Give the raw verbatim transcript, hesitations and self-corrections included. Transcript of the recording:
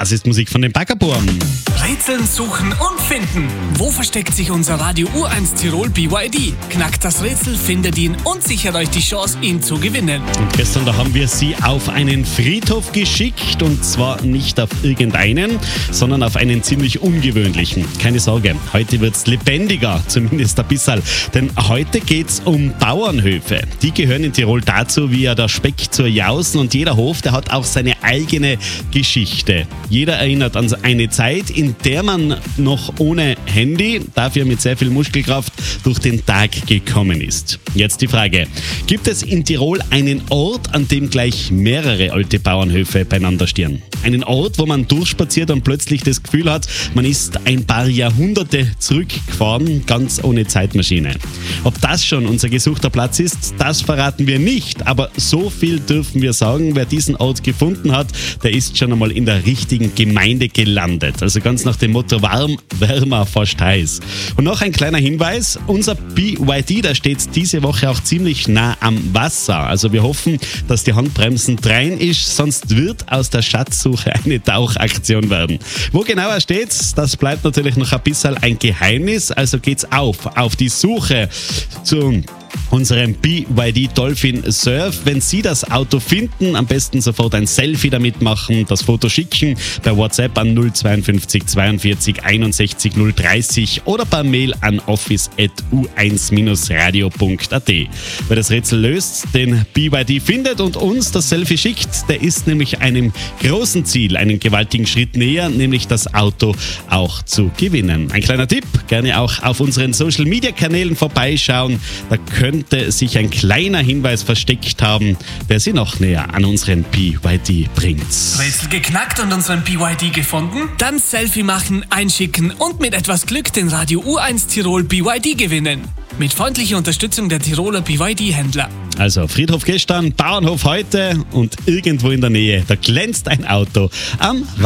Das ist Musik von den Baggerburm. Rätseln, suchen und finden. Wo versteckt sich unser Radio U eins Tirol B Y D? Knackt das Rätsel, findet ihn und sichert euch die Chance, ihn zu gewinnen. Und gestern, da haben wir Sie auf einen Friedhof geschickt, und zwar nicht auf irgendeinen, sondern auf einen ziemlich ungewöhnlichen. Keine Sorge, heute wird's lebendiger, zumindest ein bisschen. Denn heute geht's um Bauernhöfe. Die gehören in Tirol dazu wie ja der Speck zur Jausen, und jeder Hof, der hat auch seine eigene Geschichte. Jeder erinnert an eine Zeit, in der man noch ohne Handy, dafür mit sehr viel Muskelkraft, durch den Tag gekommen ist. Jetzt die Frage: Gibt es in Tirol einen Ort, an dem gleich mehrere alte Bauernhöfe beieinander stehen? Einen Ort, wo man durchspaziert und plötzlich das Gefühl hat, man ist ein paar Jahrhunderte zurückgefahren, ganz ohne Zeitmaschine. Ob das schon unser gesuchter Platz ist, das verraten wir nicht, aber so viel dürfen wir sagen: Wer diesen Ort gefunden hat, der ist schon einmal in der richtigen Gemeinde gelandet. Also ganz nach dem Motto: warm, wärmer, fast heiß. Und noch ein kleiner Hinweis: Unser B Y D, da steht diese Woche auch ziemlich nah am Wasser. Also wir hoffen, dass die Handbremsen drein ist, sonst wird aus der Schatzsuche eine Tauchaktion werden. Wo genau er steht, das bleibt natürlich noch ein bisschen ein Geheimnis. Also geht's auf, auf die Suche zu unserem B Y D Dolphin Surf. Wenn Sie das Auto finden, am besten sofort ein Selfie damit machen, das Foto schicken, per WhatsApp an null zweiundfünfzig zweiundvierzig einundsechzig null dreißig oder per Mail an office at u eins radio punkt a t. Wer das Rätsel löst, den B Y D findet und uns das Selfie schickt, der ist nämlich einem großen Ziel, einen gewaltigen Schritt näher, nämlich das Auto auch zu gewinnen. Ein kleiner Tipp: gerne auch auf unseren Social Media Kanälen vorbeischauen. Da könnte sich ein kleiner Hinweis versteckt haben, der Sie noch näher an unseren B Y D bringt. Rätsel geknackt und unseren B Y D gefunden? Dann Selfie machen, einschicken und mit etwas Glück den Radio U eins Tirol B Y D gewinnen. Mit freundlicher Unterstützung der Tiroler B Y D-Händler. Also Friedhof gestern, Bauernhof heute, und irgendwo in der Nähe, da glänzt ein Auto am